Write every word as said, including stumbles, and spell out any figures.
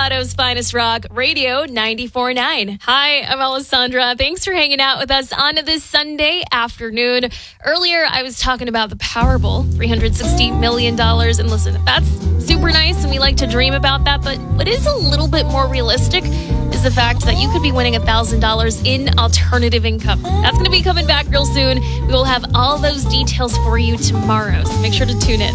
Colorado's finest rock, Radio ninety-four point nine. Hi, I'm Alessandra. Thanks for hanging out with us on this Sunday afternoon. Earlier, I was talking about the Powerball, three hundred sixty million dollars. And listen, that's super nice, and we like to dream about that. But what is a little bit more realistic is the fact that you could be winning one thousand dollars in alternative income. That's going to be coming back real soon. We will have all those details for you tomorrow, so make sure to tune in.